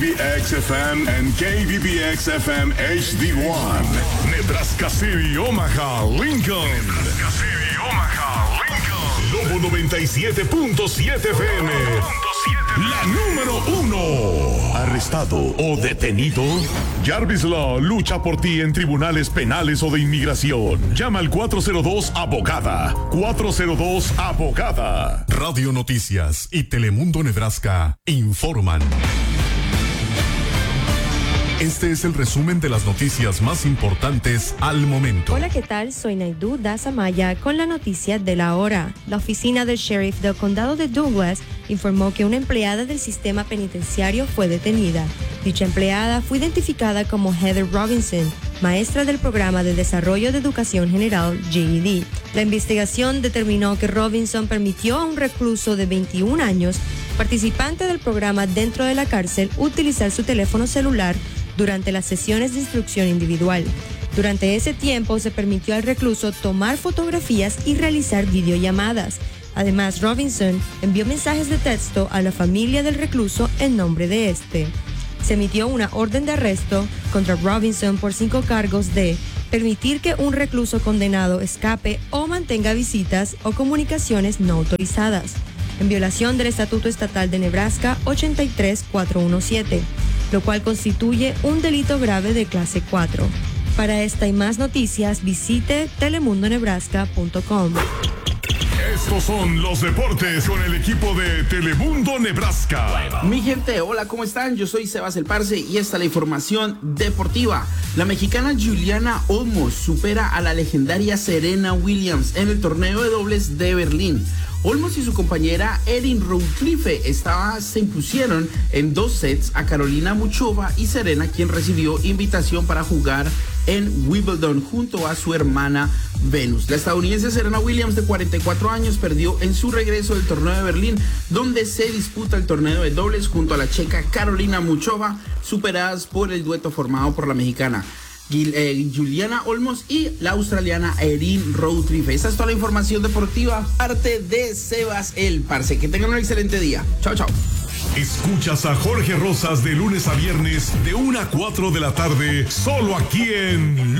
KBBX-FM and KBBX-FM HD1. Nebraska City, Omaha, Lincoln. Nebraska City, Omaha, Lincoln. Lobo 97.7 FM. La número 1. ¿Arrestado o detenido? Jarvis Law lucha por ti en tribunales penales o de inmigración. Llama al 402-ABOGADA. 402-ABOGADA. Radio Noticias y Telemundo Nebraska informan. Este es el resumen de las noticias más importantes al momento. Hola, ¿qué tal? Soy Naidu Dasamaya con la noticia de la hora. La oficina del sheriff del condado de Douglas informó que una empleada del sistema penitenciario fue detenida. Dicha empleada fue identificada como Heather Robinson, maestra del programa de desarrollo de educación general GED. La investigación determinó que Robinson permitió a un recluso de 21 años, participante del programa dentro de la cárcel, utilizar su teléfono celular durante las sesiones de instrucción individual. Durante ese tiempo se permitió al recluso tomar fotografías y realizar videollamadas. Además, Robinson envió mensajes de texto a la familia del recluso en nombre de este. Se emitió una orden de arresto contra Robinson por 5 cargos de permitir que un recluso condenado escape o mantenga visitas o comunicaciones no autorizadas, en violación del Estatuto Estatal de Nebraska 83417, lo cual constituye un delito grave de clase 4. Para esta y más noticias, visite telemundonebraska.com. Estos son los deportes con el equipo de Telemundo Nebraska. Mi gente, hola, ¿cómo están? Yo soy Sebas El Parce y esta es la información deportiva. La mexicana Juliana Olmos supera a la legendaria Serena Williams en el torneo de dobles de Berlín. Olmos y su compañera Erin Routlife se impusieron en 2 sets a Karolina Muchova y Serena, quien recibió invitación para jugar en Wimbledon junto a su hermana Venus. La estadounidense Serena Williams, de 44 años, perdió en su regreso del torneo de Berlín, donde se disputa el torneo de dobles junto a la checa Karolina Muchova, superadas por el dueto formado por la mexicana Juliana Olmos y la australiana Erin Routlife. Esta es toda la información deportiva, parte de Sebas El Parce. Que tengan un excelente día. Chao, chao. Escuchas a Jorge Rosas de lunes a viernes de 1 a 4 de la tarde, solo aquí en